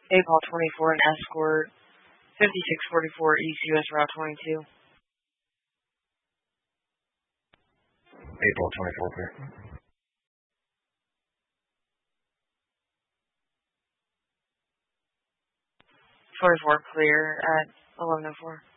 Ball 24 and escort 5644 East US Route 22. Ball 24, clear. 44 clear at 1104.